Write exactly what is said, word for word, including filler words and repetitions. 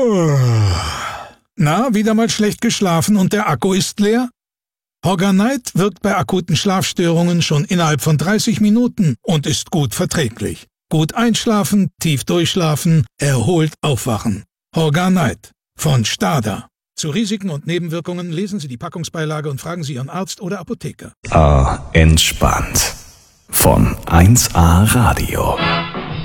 Na, wieder mal schlecht geschlafen und der Akku ist leer? Horganite wirkt bei akuten Schlafstörungen schon innerhalb von dreißig Minuten und ist gut verträglich. Gut einschlafen, tief durchschlafen, erholt aufwachen. Horganite von Stada. Zu Risiken und Nebenwirkungen lesen Sie die Packungsbeilage und fragen Sie Ihren Arzt oder Apotheker. Ah, entspannt. Von eins A Radio.